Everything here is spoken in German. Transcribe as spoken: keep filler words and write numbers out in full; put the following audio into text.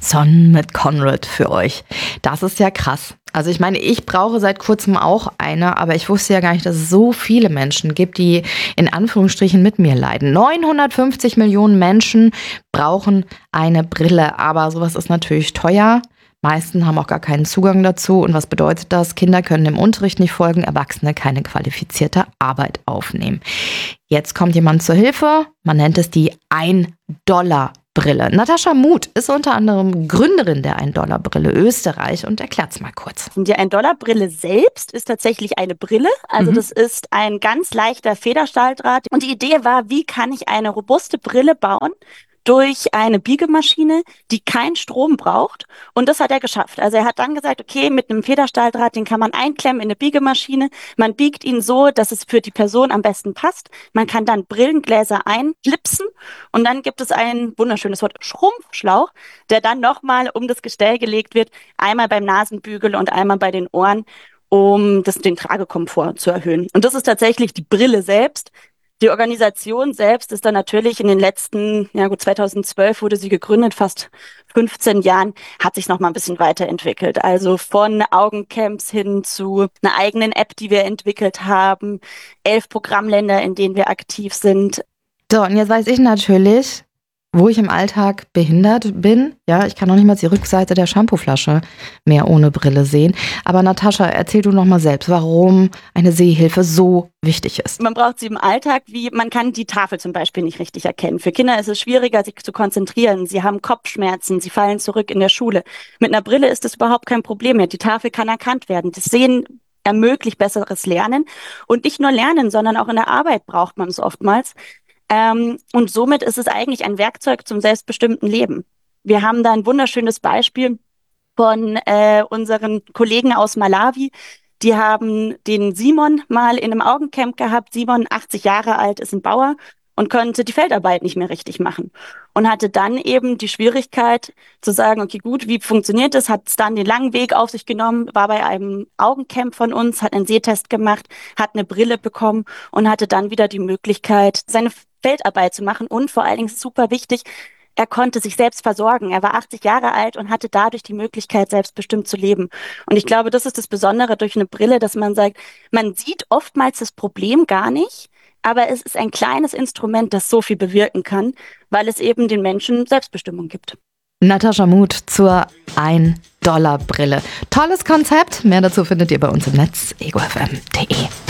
Son mit Conrad für euch. Das ist ja krass. Also ich meine, ich brauche seit kurzem auch eine, aber ich wusste ja gar nicht, dass es so viele Menschen gibt, die in Anführungsstrichen mit mir leiden. neunhundertfünfzig Millionen Menschen brauchen eine Brille, aber sowas ist natürlich teuer. Meisten haben auch gar keinen Zugang dazu. Und was bedeutet das? Kinder können dem Unterricht nicht folgen, Erwachsene keine qualifizierte Arbeit aufnehmen. Jetzt kommt jemand zur Hilfe. Man nennt es die ein-Dollar-Brille. Natascha Muth ist unter anderem Gründerin der ein-Dollar-Brille Österreich und erklärt's mal kurz. Die ein-Dollar-Brille selbst ist tatsächlich eine Brille. Also mhm. das ist ein ganz leichter Federstahldraht. Und die Idee war, wie kann ich eine robuste Brille bauen durch eine Biegemaschine, die keinen Strom braucht. Und das hat er geschafft. Also er hat dann gesagt, okay, mit einem Federstahldraht, den kann man einklemmen in eine Biegemaschine. Man biegt ihn so, dass es für die Person am besten passt. Man kann dann Brillengläser einklipsen. Und dann gibt es ein wunderschönes Wort, Schrumpfschlauch, der dann nochmal um das Gestell gelegt wird. Einmal beim Nasenbügel und einmal bei den Ohren, um das, den Tragekomfort zu erhöhen. Und das ist tatsächlich die Brille selbst. Die Organisation selbst ist dann natürlich in den letzten, ja gut, zweitausendzwölf wurde sie gegründet, fast fünfzehn Jahren, hat sich noch mal ein bisschen weiterentwickelt. Also von Augencamps hin zu einer eigenen App, die wir entwickelt haben, elf Programmländer, in denen wir aktiv sind. So, und jetzt weiß ich natürlich, wo ich im Alltag behindert bin. Ja, ich kann noch nicht mal die Rückseite der Shampooflasche mehr ohne Brille sehen. Aber Natascha, erzähl du noch mal selbst, warum eine Sehhilfe so wichtig ist. Man braucht sie im Alltag, wie man kann die Tafel zum Beispiel nicht richtig erkennen. Für Kinder ist es schwieriger, sich zu konzentrieren. Sie haben Kopfschmerzen, sie fallen zurück in der Schule. Mit einer Brille ist das überhaupt kein Problem mehr. Die Tafel kann erkannt werden. Das Sehen ermöglicht besseres Lernen. Und nicht nur Lernen, sondern auch in der Arbeit braucht man es oftmals. Ähm, und somit ist es eigentlich ein Werkzeug zum selbstbestimmten Leben. Wir haben da ein wunderschönes Beispiel von äh, unseren Kollegen aus Malawi. Die haben den Simon mal in einem Augencamp gehabt. Simon, achtzig Jahre alt, ist ein Bauer und konnte die Feldarbeit nicht mehr richtig machen. Und hatte dann eben die Schwierigkeit zu sagen, okay, gut, wie funktioniert das? Hat dann den langen Weg auf sich genommen, war bei einem Augencamp von uns, hat einen Sehtest gemacht, hat eine Brille bekommen und hatte dann wieder die Möglichkeit, seine Feldarbeit zu machen. Und vor allen Dingen super wichtig, er konnte sich selbst versorgen. Er war achtzig Jahre alt und hatte dadurch die Möglichkeit, selbstbestimmt zu leben. Und ich glaube, das ist das Besondere durch eine Brille, dass man sagt, man sieht oftmals das Problem gar nicht, aber es ist ein kleines Instrument, das so viel bewirken kann, weil es eben den Menschen Selbstbestimmung gibt. Natascha Muth zur ein-Dollar-Brille. Tolles Konzept. Mehr dazu findet ihr bei uns im Netz, ego f m punkt d e.